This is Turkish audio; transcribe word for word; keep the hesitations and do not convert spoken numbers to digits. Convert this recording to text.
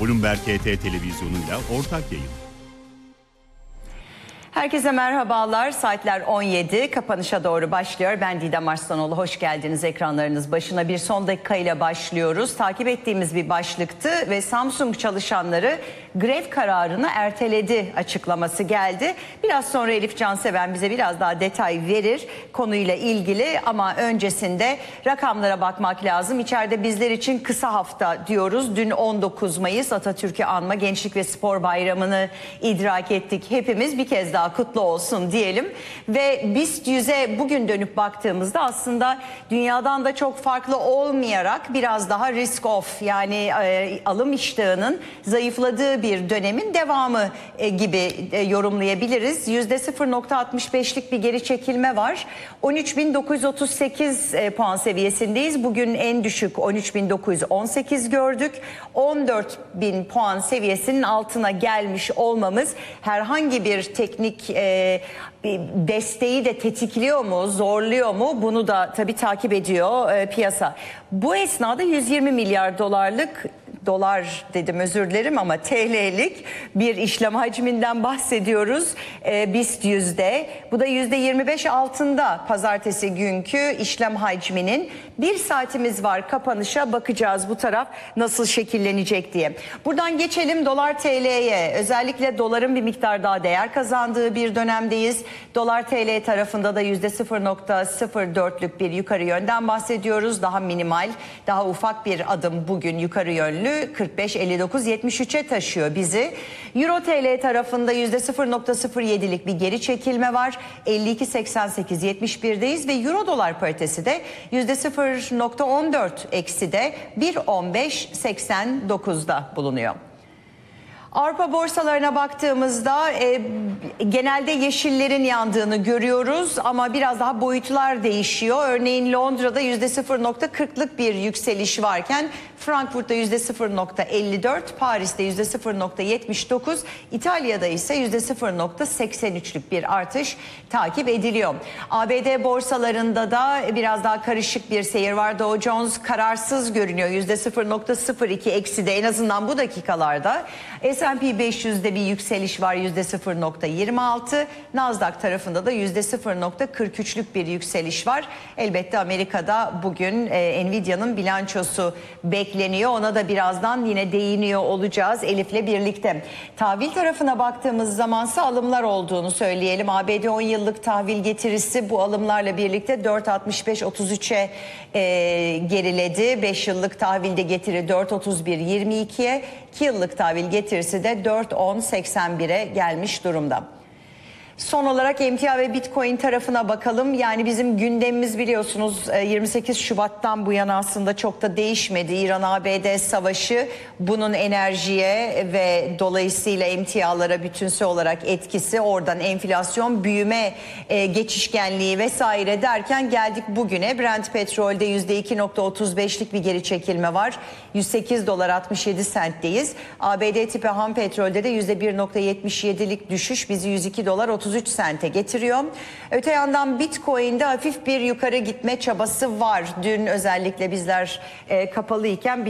Bloomberg H T televizyonuyla ortak yayın. Herkese merhabalar. Saatler on yedi. Kapanışa doğru başlıyor. Ben Didem Arslanoğlu. Hoş geldiniz ekranlarınız başına. Bir son dakika ile başlıyoruz. Takip ettiğimiz bir başlıktı ve Samsung çalışanları grev kararını erteledi açıklaması geldi. Biraz sonra Elif Canseven bize biraz daha detay verir konuyla ilgili ama öncesinde rakamlara bakmak lazım. İçeride bizler için kısa hafta diyoruz. Dün on dokuz Mayıs Atatürk'ü anma Gençlik ve Spor Bayramı'nı idrak ettik. Hepimiz bir kez daha kutlu olsun diyelim ve BIST yüze bugün dönüp baktığımızda aslında dünyadan da çok farklı olmayarak biraz daha risk off, yani e, alım iştahının zayıfladığı bir dönemin devamı e, gibi e, yorumlayabiliriz. yüzde sıfır nokta altmış beşlik bir geri çekilme var. on üç bin dokuz yüz otuz sekiz e, puan seviyesindeyiz. Bugün en düşük on üç bin dokuz yüz on sekiz gördük. on dört bin puan seviyesinin altına gelmiş olmamız herhangi bir teknik e, desteği de tetikliyor mu, zorluyor mu? Bunu da tabii takip ediyor e, piyasa. Bu esnada yüz yirmi milyar dolarlık, dolar dedim özür dilerim ama T L'lik bir işlem hacminden bahsediyoruz e, BIST yüzde. Bu da yüzde yirmi beş altında pazartesi günkü işlem hacminin. Bir saatimiz var, kapanışa bakacağız bu taraf nasıl şekillenecek diye. Buradan geçelim dolar T L'ye. Özellikle doların bir miktar daha değer kazandığı bir dönemdeyiz. Dolar T L tarafında da yüzde sıfır nokta sıfır dörtlük bir yukarı yönden bahsediyoruz. Daha minimal, daha ufak bir adım bugün yukarı yönlü. kırk beş elli dokuz yetmiş üçe taşıyor bizi. Euro T L tarafında yüzde sıfır nokta sıfır yedilik bir geri çekilme var. elli iki seksen sekiz yetmiş birdeyiz ve Euro dolar paritesi de yüzde sıfır nokta on dört eksi de bir on beş seksen dokuzda bulunuyor. Avrupa borsalarına baktığımızda e, genelde yeşillerin yandığını görüyoruz ama biraz daha boyutlar değişiyor. Örneğin Londra'da yüzde sıfır nokta kırklık bir yükseliş varken Frankfurt'ta yüzde sıfır nokta elli dört, Paris'te yüzde sıfır nokta yetmiş dokuz, İtalya'da ise yüzde sıfır nokta seksen üçlük bir artış takip ediliyor. A B D borsalarında da biraz daha karışık bir seyir var. Dow Jones kararsız görünüyor. yüzde sıfır nokta sıfır iki eksi de en azından bu dakikalarda. S and P beş yüzde bir yükseliş var, yüzde sıfır nokta yirmi altı. Nasdaq tarafında da yüzde sıfır nokta kırk üçlük bir yükseliş var. Elbette Amerika'da bugün e, Nvidia'nın bilançosu bekleniyor. Ona da birazdan yine değiniyor olacağız Elif'le birlikte. Tahvil tarafına baktığımız zamansa alımlar olduğunu söyleyelim. A B D on yıllık tahvil getirisi bu alımlarla birlikte dört altmış beş otuz üçe e, geriledi. beş yıllık tahvilde getiri dört otuz bir yirmi ikiye, iki yıllık tahvil getirisi de dört on seksen bire gelmiş durumda. Son olarak emtia ve Bitcoin tarafına bakalım. Yani bizim gündemimiz biliyorsunuz yirmi sekiz Şubat'tan bu yana aslında çok da değişmedi. İran A B D savaşı, bunun enerjiye ve dolayısıyla emtialara bütünsel olarak etkisi, oradan enflasyon, büyüme, e, geçişkenliği vesaire derken geldik bugüne. Brent petrolde yüzde iki nokta otuz beşlik bir geri çekilme var. yüz sekiz dolar altmış yedi sentteyiz. A B D tipi ham petrolde de yüzde bir nokta yetmiş yedilik düşüş bizi yüz iki dolar otuz üç sente getiriyor. Öte yandan Bitcoin'de hafif bir yukarı gitme çabası var. Dün özellikle bizler e, kapalıyken